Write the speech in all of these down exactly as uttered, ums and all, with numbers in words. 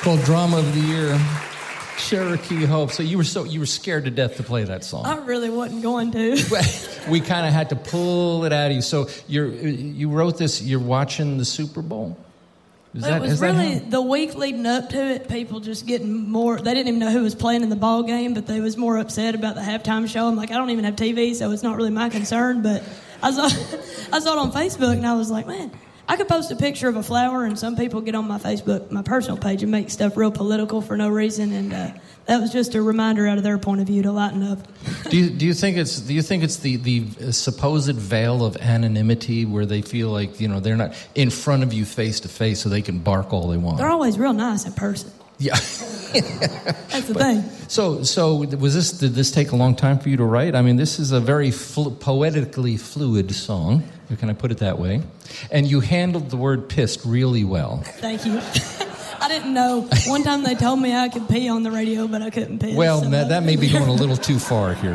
called Drama of the Year. Cherokee Hope. So you were so you were scared to death to play that song. I really wasn't going to. We kind of had to pull it out of you. So you're you wrote this. You're watching the Super Bowl. Is that, it was is really that the week leading up to it. People just getting more. They didn't even know who was playing in the ball game, but they was more upset about the halftime show. I'm like, I don't even have T V, so it's not really my concern. But I saw I saw it on Facebook, and I was like, man, I could post a picture of a flower, and some people get on my Facebook, my personal page, and make stuff real political for no reason, and uh, that was just a reminder out of their point of view to lighten up. do you do you think it's do you think it's the the supposed veil of anonymity where they feel like, you know, they're not in front of you face to face, so they can bark all they want? They're always real nice in person. Yeah. That's the but, thing. So, so was this? Did this take a long time for you to write? I mean, this is a very flu- poetically fluid song. Can I put it that way? And you handled the word "pissed" really well. Thank you. I didn't know. One time they told me I could pee on the radio, but I couldn't piss. Well, so that, that may be going a little too far here.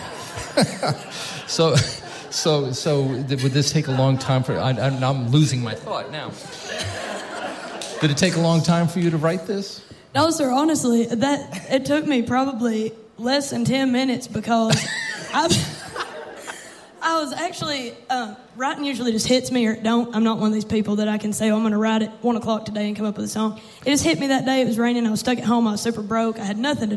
so, so, so, would this take a long time for? I, I'm losing my thought now. Did it take a long time for you to write this? No, sir. Honestly, that it took me probably less than ten minutes because I, I was actually uh, writing. Usually just hits me or it don't. I'm not one of these people that I can say, oh, I'm going to write at one o'clock today and come up with a song. It just hit me that day. It was raining. I was stuck at home. I was super broke. I had nothing to